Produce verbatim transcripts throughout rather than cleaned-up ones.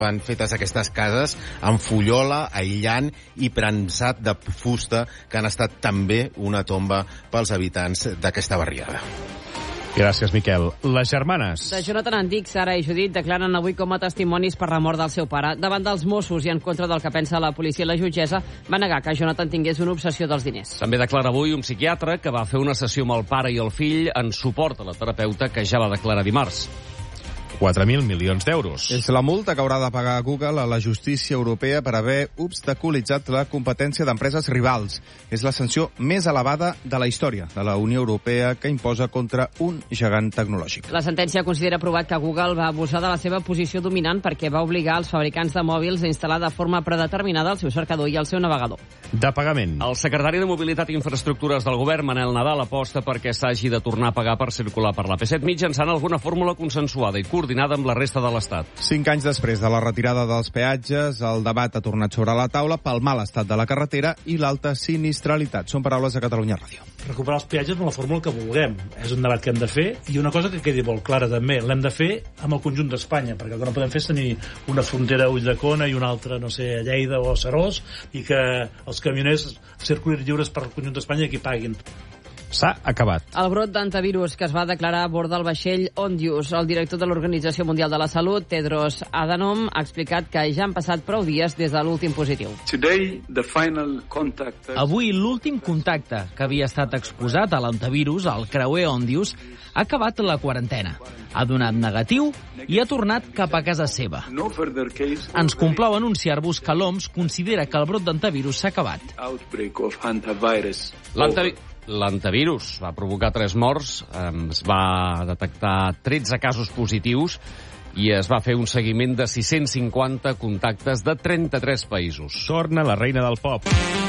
van fetes aquestes cases amb fullola, aïllant i premsat de fusta, que han estat també una tomba pels habitants d'aquesta barriada. Gràcies, Miquel. Les germanes de Jonathan Antic, Sara i Judit, declaren avui com a testimonis per la mort del seu pare. Davant dels Mossos i en contra del que pensa la policia i la jutgessa, va negar que Jonathan tingués una obsessió dels diners. També declara avui un psiquiatre que va fer una sessió amb el pare i el fill en suport a la terapeuta, que ja va declarar dimarts. quatre mil milions d'euros. És la multa que haurà de pagar Google a la justícia europea per haver obstaculitzat la competència d'empreses rivals. És la sanció més elevada de la història de la Unió Europea que imposa contra un gegant tecnològic. La sentència considera provat que Google va abusar de la seva posició dominant perquè va obligar els fabricants de mòbils a instal·lar de forma predeterminada el seu cercador i el seu navegador. De pagament. El secretari de Mobilitat i Infraestructures del govern, Manel Nadal, aposta perquè s'hagi de tornar a pagar per circular per la P set mitjançant alguna fórmula consensuada i coordinada amb la resta de l'Estat. Cinc anys després de la retirada dels peatges, el debat ha tornat sobre la taula pel mal estat de la carretera i l'alta sinistralitat. Són paraules de Catalunya Ràdio. Recuperar els peatges amb la fórmula que vulguem. És un debat que hem de fer, i una cosa que quedi molt clara també, l'hem de fer amb el conjunt d'Espanya, perquè el que no podem fer és tenir una frontera a Ulldecona i una altra, no sé, a Lleida o a Serós, i que els camioners circulin lliures per el conjunt d'Espanya i qui paguin. S'ha acabat. El brot d'antivirus que es va declarar a bord del vaixell Ondius. El director de l'Organització Mundial de la Salut, Tedros Adhanom, ha explicat que ja han passat prou dies des de l'últim positiu. Today, the final contact... Avui, l'últim contacte que havia estat exposat a l'antivirus, al creuer Ondius, ha acabat la quarantena. Ha donat negatiu i ha tornat cap a casa seva. No further case... Ens complau anunciar-vos que l'O M S considera que el brot d'antivirus s'ha acabat. Outbreak of antivirus. L'antivirus... L'antivirus va provocar tres morts, es va detectar tretze casos positius i es va fer un seguiment de sis-cents cinquanta contactes de trenta-tres països. Torna la reina del pop.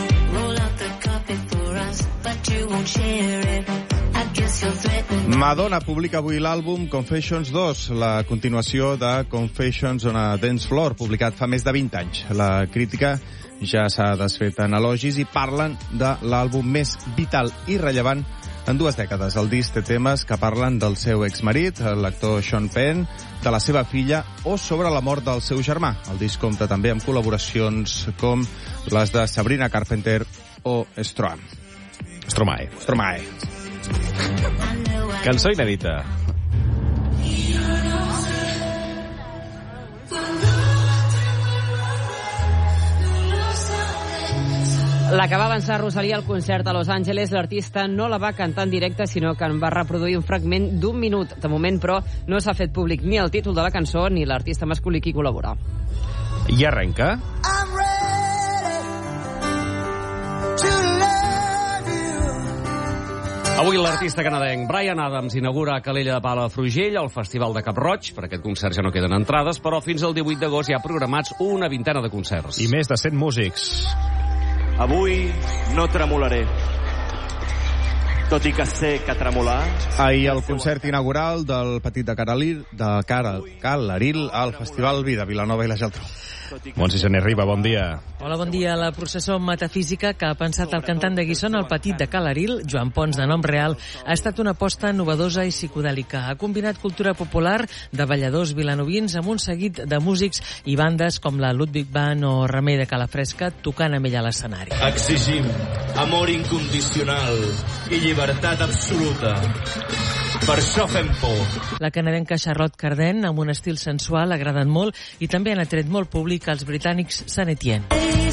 Madonna publica avui l'àlbum Confessions dos, la continuació de Confessions on a Dance Floor, publicat fa més de vint anys. La crítica ja s'ha desfet en elogis i parlen de l'àlbum més vital i rellevant en dues dècades. El disc té temes que parlen del seu exmarit, l'actor Sean Penn, de la seva filla o sobre la mort del seu germà. El disc compta també amb col·laboracions com les de Sabrina Carpenter o Stromae. Stromae. Stromae. Cançó inèdita. La que va avançar Rosalía al concert a Los Angeles, l'artista no la va cantar en directe, sinó que en va reproduir un fragment d'un minut. De moment, però, no s'ha fet públic ni el títol de la cançó ni l'artista masculí qui col·labora. I arrenca? Avui l'artista canadenc Bryan Adams inaugura a Calella de Palafrugell el Festival de Cap-roig. Per aquest concert ja no queden entrades, però fins al divuit d'agost hi ha programats una vintena de concerts. I més de cent músics. Avui no tremolaré, tot i que sé que tremolar... Ahir el concert inaugural del Petit de Caralil, de Cal Laril al Festival Vida, Vilanova i la Geltrú. Montse Gené Riba, bon dia. Hola, bon dia. La processó metafísica que ha pensat el cantant de Guissona, el Petit de Calaril, Joan Pons, de nom real, ha estat una aposta novedosa i psicodèlica. Ha combinat cultura popular de balladors vilanovins amb un seguit de músics i bandes com la Ludwig Band o Remei de Calafresca tocant amb ella a l'escenari. Exigim amor incondicional i llibertat absoluta. Per això fem por. La canadenca Charlotte Cardin, amb un estil sensual, ha agradat molt i també han atret molt públic als britànics Saint Etienne.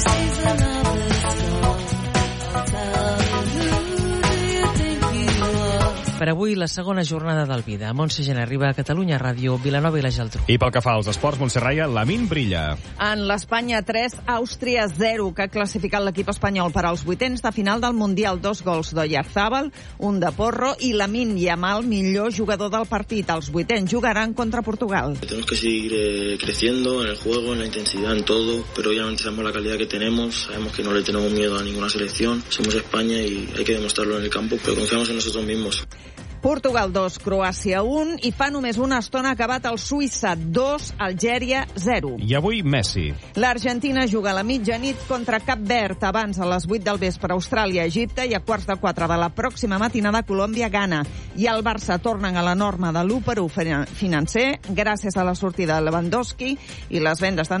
Per avui, la segona jornada del Vida. Montse Gené Riba, Catalunya Ràdio, Vilanova i la Geltrú. I pel que fa als esports, Montse Raia, Lamine brilla. En l'Espanya tres, Àustria zero, que ha classificat l'equip espanyol per als vuitens de final del Mundial. Dos gols d'Oyarzabal, un de Porro i Lamine Yamal, millor jugador del partit. Els vuitens jugaran contra Portugal. Tenemos que seguir eh, creciendo en el juego, en la intensidad, en todo, pero obviamente sabemos la calidad que tenemos, sabemos que no le tenemos miedo a ninguna selección, somos España y hay que demostrarlo en el campo, pero confiamos en nosotros mismos. Portugal dos, Croàcia un, i fa només una estona ha acabat el Suïssa dos, Algèria zero. I avui Messi. L'Argentina juga a la mitjanit contra Cap Verd, abans a les vuit del vespre Austràlia, Egipte, i a quarts de quatre de la pròxima matinada Colòmbia, Ghana. I el Barça tornen a la norma de l'u per u financer gràcies a la sortida de Lewandowski i les vendes